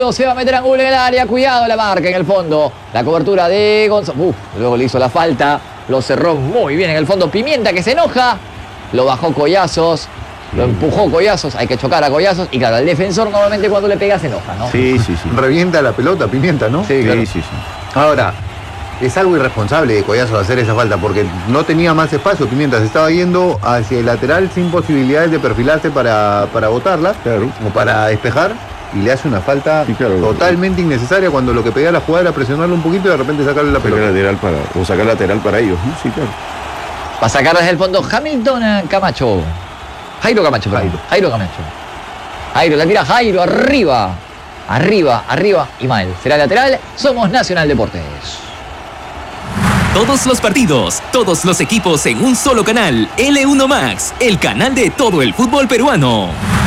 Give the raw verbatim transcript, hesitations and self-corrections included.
Se va a meter Angulo en el área, cuidado la marca en el fondo. La cobertura de Gonzalo. Uf, luego le hizo la falta. Lo cerró muy bien en el fondo. Pimienta que se enoja. Lo bajó Collazos. Lo empujó Collazos. Hay que chocar a Collazos. Y claro, el defensor normalmente cuando le pega se enoja, ¿no? Sí, sí, sí. Revienta la pelota, Pimienta, ¿no? Sí, claro. sí, sí, sí. Ahora, es algo irresponsable de Collazos hacer esa falta porque no tenía más espacio. Pimienta se estaba yendo hacia el lateral sin posibilidades de perfilarse para, para botarla Claro. o para despejar. Y le hace una falta Sí, claro. totalmente innecesaria cuando lo que pedía la jugada era presionarlo un poquito y de repente sacarle la Sacar pelota. lateral para, o sacar lateral para ellos, ¿no? Sí, claro. Va a sacar desde el fondo Hamilton a Camacho. Jairo Camacho, perdón. Jairo. Jairo Camacho. Jairo, la tira Jairo, arriba. Arriba, arriba. Y mal. Será lateral. Somos Nacional Deportes. Todos los partidos, todos los equipos en un solo canal. L uno Max, el canal de todo el fútbol peruano.